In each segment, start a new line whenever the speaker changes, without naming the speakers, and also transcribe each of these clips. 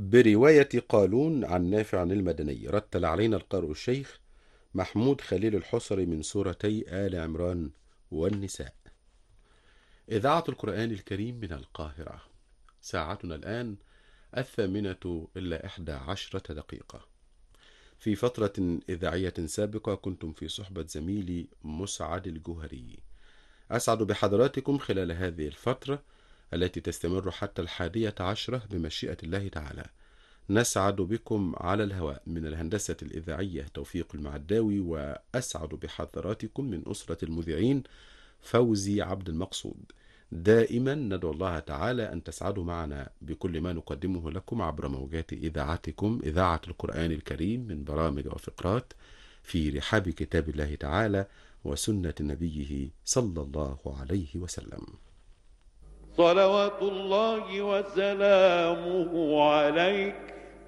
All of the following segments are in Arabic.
برواية قالون عن نافع المدني. رتل علينا القارئ الشيخ محمود خليل الحصري من سورتي آل عمران والنساء. إذاعة القرآن الكريم من القاهرة. ساعتنا الآن 8:11. في فترة إذاعية سابقة كنتم في صحبة زميلي مسعد الجوهري. أسعد بحضراتكم خلال هذه الفترة التي تستمر حتى 11 بمشيئة الله تعالى. نسعد بكم على الهواء من الهندسة الإذاعية توفيق المعداوي، وأسعد بحضراتكم من أسرة المذيعين فوزي عبد المقصود. دائما ندعو الله تعالى أن تسعدوا معنا بكل ما نقدمه لكم عبر موجات إذاعتكم إذاعة القرآن الكريم من برامج وفقرات في رحاب كتاب الله تعالى وسنة نبيه صلى الله عليه وسلم.
صلوات الله وسلامه عليك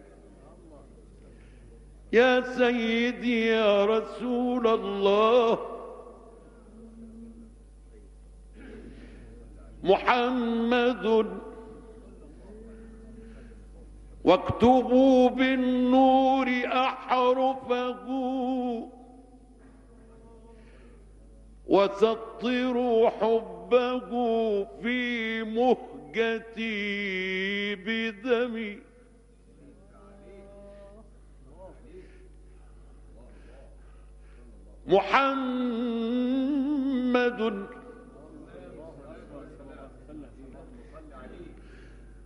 يا سيدي يا رسول الله. محمد واكتبوا بالنور أحرفه وسطروا حبه في مهجتي بدمي. محمد